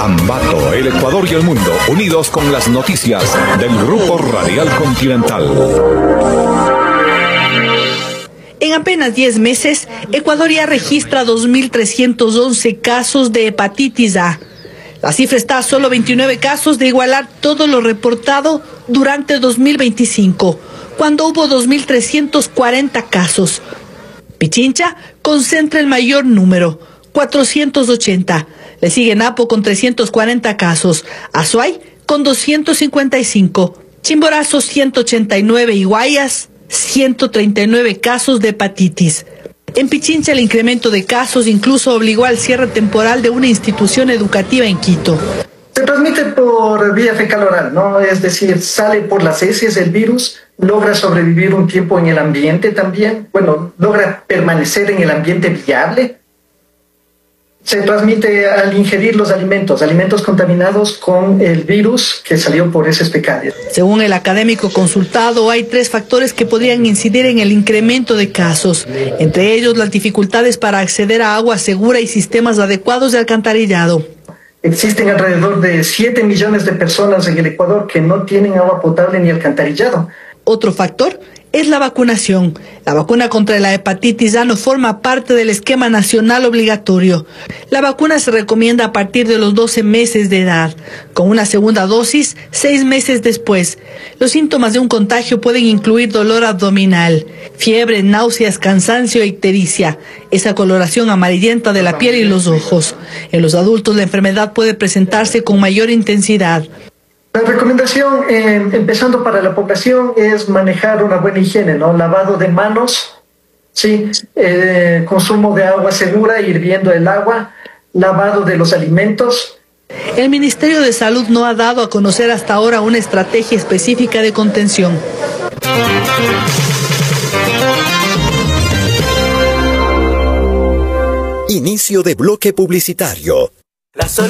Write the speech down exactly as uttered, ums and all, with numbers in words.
Ambato, el Ecuador y el mundo, unidos con las noticias del Grupo Radial Continental. En apenas diez meses, Ecuador ya registra dos mil trescientos once casos de hepatitis A. La cifra está a solo veintinueve casos de igualar todo lo reportado durante dos mil veinticinco, cuando hubo dos mil trescientos cuarenta casos. Pichincha concentra el mayor número, cuatrocientos ochenta. Le sigue Napo con trescientos cuarenta casos, Azuay con doscientos cincuenta y cinco, Chimborazo ciento ochenta y nueve y Guayas ciento treinta y nueve casos de hepatitis. En Pichincha el incremento de casos incluso obligó al cierre temporal de una institución educativa en Quito. Se transmite por vía fecal oral, ¿no? Es decir, sale por las heces el virus, logra sobrevivir un tiempo en el ambiente también, bueno, logra permanecer en el ambiente viable. Se transmite al ingerir los alimentos, alimentos contaminados con el virus que salió por heces fecales. Según el académico consultado, hay tres factores que podrían incidir en el incremento de casos. Entre ellos, las dificultades para acceder a agua segura y sistemas adecuados de alcantarillado. Existen alrededor de siete millones de personas en el Ecuador que no tienen agua potable ni alcantarillado. Otro factor es la vacunación. La vacuna contra la hepatitis A no forma parte del esquema nacional obligatorio. La vacuna se recomienda a partir de los doce meses de edad, con una segunda dosis seis meses después. Los síntomas de un contagio pueden incluir dolor abdominal, fiebre, náuseas, cansancio e ictericia, esa coloración amarillenta de la piel y los ojos. En los adultos la enfermedad puede presentarse con mayor intensidad. La recomendación, eh, empezando para la población, es manejar una buena higiene, ¿no? Lavado de manos, sí, eh, consumo de agua segura, hirviendo el agua, lavado de los alimentos. El Ministerio de Salud no ha dado a conocer hasta ahora una estrategia específica de contención. Inicio de bloque publicitario.